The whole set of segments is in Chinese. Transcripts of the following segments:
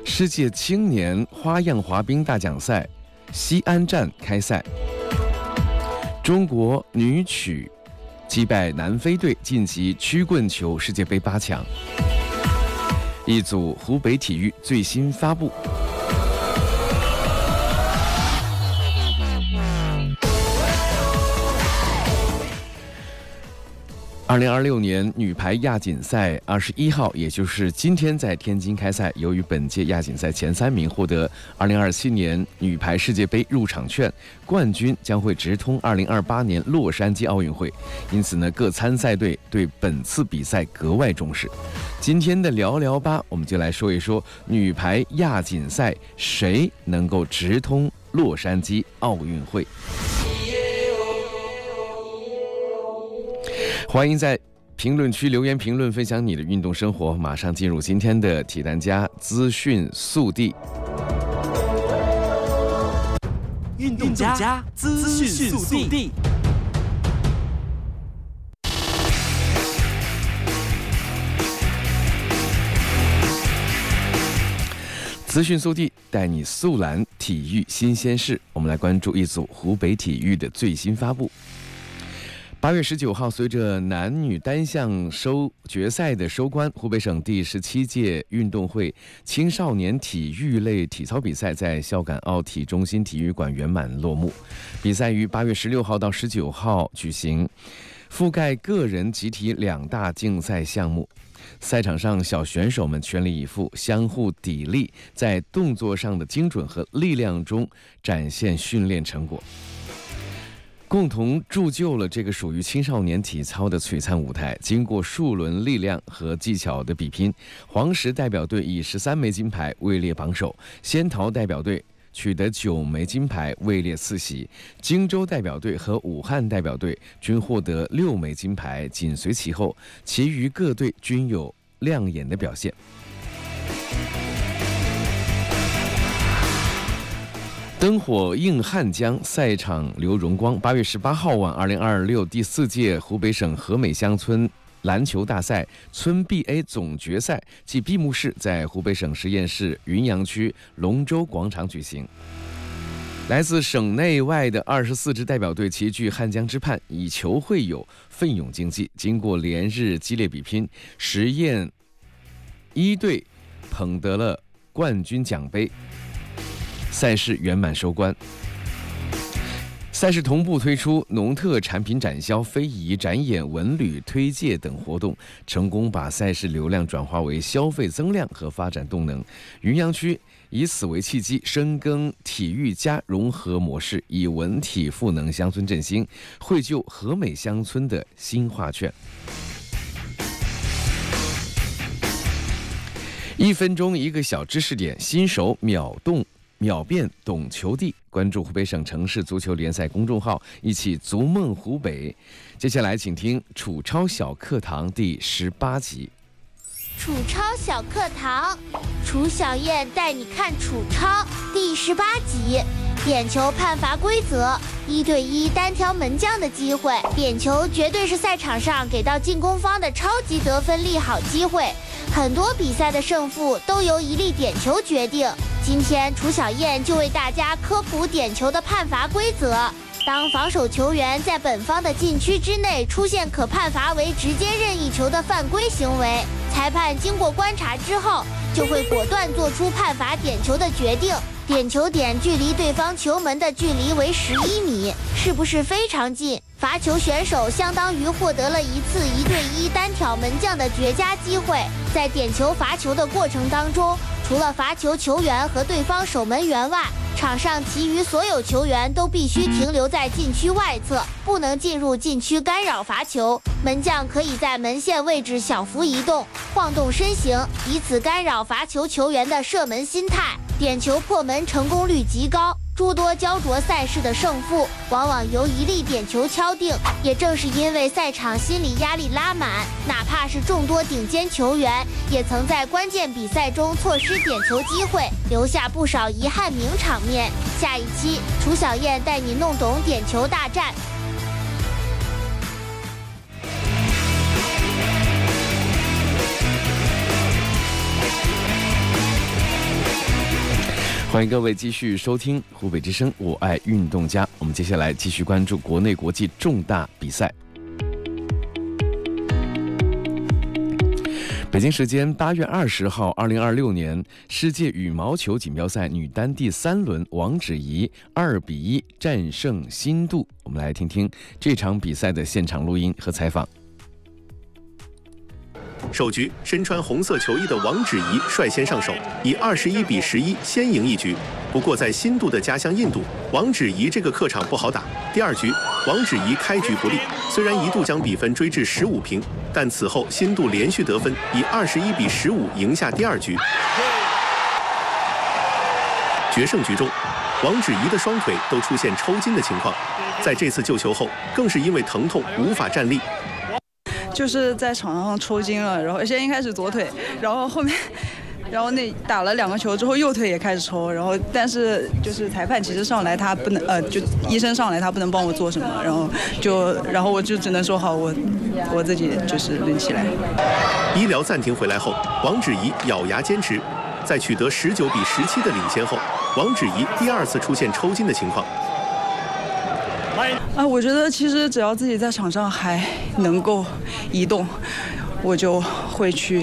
世界青年花样滑冰大奖赛西安站开赛，中国女曲击败南非队晋级曲棍球世界杯8强。一组湖北体育最新发布。2026年女排亚锦赛21号，也就是今天在天津开赛。由于本届亚锦赛前3名获得2027年女排世界杯入场券，冠军将会直通2028年洛杉矶奥运会。因此呢，各参赛队对本次比赛格外重视。今天的聊聊吧，我们就来说一说女排亚锦赛谁能够直通洛杉矶奥运会。欢迎在评论区留言评论，分享你的运动生活。马上进入今天的体坛家资讯速递。 运动家资讯速递。 资讯速递带你速览体育新鲜事。我们来关注一组湖北体育的最新发布。8月19号，随着男女单项决赛的收官，湖北省第17届运动会青少年体育类体操比赛在孝感奥体中心体育馆圆满落幕。比赛于8月16号到19号举行，覆盖个人、集体2大竞赛项目。赛场上，小选手们全力以赴，相互砥砺，在动作上的精准和力量中展现训练成果，共同铸就了这个属于青少年体操的璀璨舞台。经过数轮力量和技巧的比拼，黄石代表队以13枚金牌位列榜首，仙桃代表队取得9枚金牌位列次席，荆州代表队和武汉代表队均获得6枚金牌紧随其后，其余各队均有亮眼的表现。灯火映汉江，赛场留荣光。8月18号晚，2026第4届湖北省和美乡村篮球大赛村 BA 总决赛暨闭幕式在湖北省十堰市云阳区龙州广场举行。来自省内外的24支代表队齐聚汉江之畔，以球会友，奋勇竞技。经过连日激烈比拼，十堰一队捧得了冠军奖杯。赛事圆满收官。赛事同步推出农特产品展销、非遗展演、文旅推介等活动，成功把赛事流量转化为消费增量和发展动能。云阳区以此为契机，深耕体育加融合模式，以文体赋能乡村振兴，绘就和美乡村的新画卷。1分钟一个小知识点，新手秒变懂球帝。关注湖北省城市足球联赛公众号，一起逐梦湖北。接下来请听楚超小课堂第18集。 楚超小课堂，楚小燕带你看楚超第18集。点球判罚规则：1对1单挑门将的机会。点球绝对是赛场上给到进攻方的超级得分利好机会，很多比赛的胜负都由一粒点球决定。今天楚小燕就为大家科普点球的判罚规则。当防守球员在本方的禁区之内出现可判罚为直接任意球的犯规行为，裁判经过观察之后，就会果断做出判罚点球的决定。点球点距离对方球门的距离为11米，是不是非常近？罚球选手相当于获得了一次1对1单挑门将的绝佳机会。在点球罚球的过程当中，除了罚球球员和对方守门员外，场上其余所有球员都必须停留在禁区外侧，不能进入禁区干扰罚球。门将可以在门线位置小幅移动、晃动身形，以此干扰罚球球员的射门心态。点球破门成功率极高，诸多焦灼赛事的胜负往往由一粒点球敲定。也正是因为赛场心理压力拉满，哪怕是众多顶尖球员，也曾在关键比赛中错失点球机会，留下不少遗憾名场面。下一期，楚小燕带你弄懂点球大战。 欢迎各位继续收听湖北之声，我爱运动家。我们接下来继续关注国内国际重大比赛。北京时间8月20号，2026年世界羽毛球锦标赛女单第3轮，王芷怡2比1战胜新度。我们来听听这场比赛的现场录音和采访。 首局，身穿红色球衣的王芷怡率先上手，以21比11先赢一局。不过在新度的家乡印度，王芷怡这个客场不好打。第2局，王芷怡开局不利，虽然一度将比分追至15平，但此后新度连续得分，以21比15赢下第2局。决胜局中，王芷怡的双腿都出现抽筋的情况，在这次救球后，更是因为疼痛无法站立。 就是在场上抽筋了，然后先一开始左腿，然后后面，然后那打了2个球之后右腿也开始抽，然后但是就是裁判其实上来他不能就医生上来他不能帮我做什么，然后我就只能说好我自己就是拎起来。 医疗暂停回来后，王芷怡咬牙坚持，在取得19比17的领先后，王芷怡第2次出现抽筋的情况。 我觉得其实只要自己在场上还能够移动，我就会去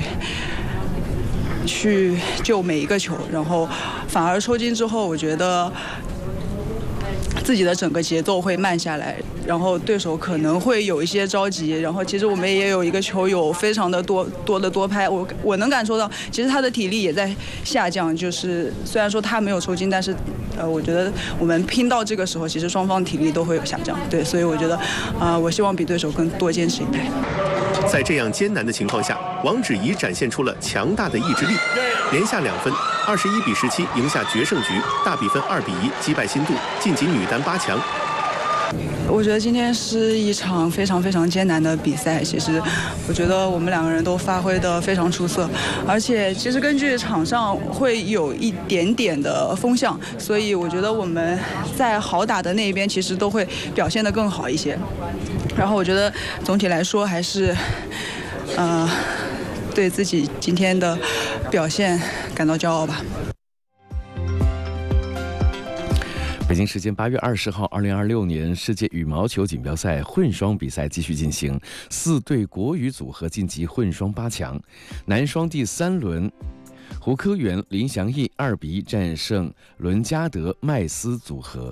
救每一个球，然后反而抽筋之后，我觉得自己的整个节奏会慢下来，然后对手可能会有一些着急，然后其实我们也有一个球友非常的多的多拍，我能感受到，其实他的体力也在下降，就是虽然说他没有抽筋，但是我觉得我们拼到这个时候，其实双方体力都会有下降，对，所以我觉得我希望比对手更多坚持一拍。 在这样艰难的情况下，王芷怡展现出了强大的意志力，连下2分，21比17赢下决胜局，大比分2比1击败新度，晋级女单8强。 我觉得今天是一场非常非常艰难的比赛，其实我觉得我们2个人都发挥得非常出色，而且其实根据场上会有一点点的风向，所以我觉得我们在好打的那一边其实都会表现得更好一些。然后我觉得总体来说还是对自己今天的表现感到骄傲吧。 北京时间8月20号，2026年世界羽毛球锦标赛混双比赛继续进行，4对国羽组合晋级混双8强。男双第3轮，胡科元、林祥义2比1战胜伦加德麦斯组合。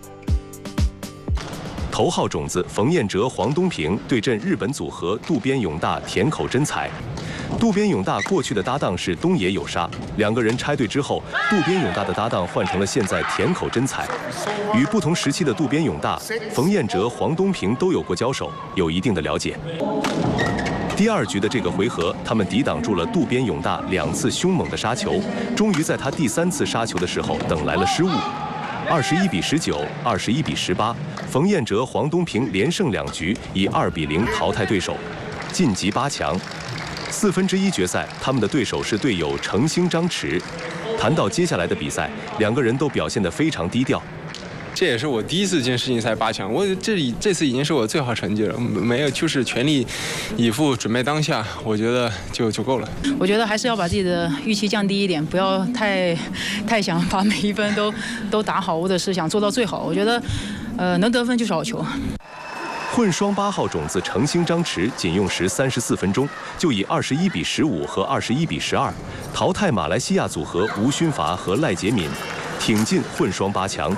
头号种子冯彦哲、黄东萍对阵日本组合渡边勇大、田口真彩。渡边勇大过去的搭档是东野有沙，2个人拆队之后，渡边勇大的搭档换成了现在田口真彩。与不同时期的渡边勇大、冯彦哲、黄东萍都有过交手，有一定的了解。第2局的这个回合，他们抵挡住了渡边勇大2次凶猛的杀球，终于在他第3次杀球的时候等来了失误。21比19、21比18，冯彦哲、黄东萍连胜2局，以2比0淘汰对手，晋级8强。1/4决赛，他们的对手是队友程兴、张弛。谈到接下来的比赛，2个人都表现得非常低调。 这也是我第1次进世锦赛8强，这次已经是我最好成绩了，没有就是全力以赴准备当下，我觉得就够了。 我觉得还是要把自己的预期降低一点，不要太想把每一分都打好，或者是想做到最好。我觉得能得分就是好球。 混双8号种子程兴、张弛仅用时34分钟，就以21比15和21比12淘汰马来西亚组合吴勋伐和赖洁敏，挺进混双8强。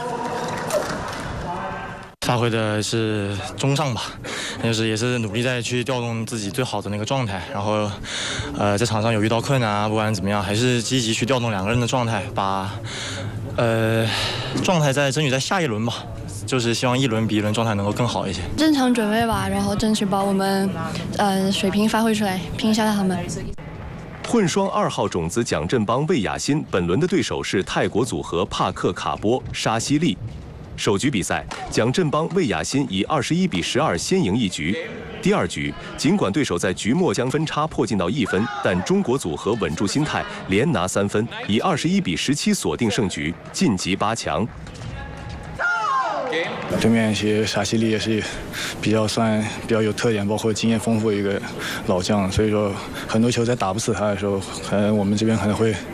发挥的是中上吧，就是也是努力在去调动自己最好的那个状态，然后在场上有遇到困难啊，不管怎么样，还是积极去调动2个人的状态，把状态争取在下一轮吧。就是希望一轮比一轮状态能够更好一些。 正常准备吧，然后争取把我们水平发挥出来，拼一下他们。 混双2号种子蒋振邦、魏雅欣本轮的对手是泰国组合帕克卡波、沙希利。首局比赛，蒋振邦、魏雅欣以21比12先赢一局。第2局，尽管对手在局末将分差迫近到1分，但中国组合稳住心态，连拿3分，以21比17锁定胜局，晋级8强。 对面其实沙希利也是比较有特点，包括经验丰富的一个老将，所以说很多球在打不死他的时候，可能我们这边可能会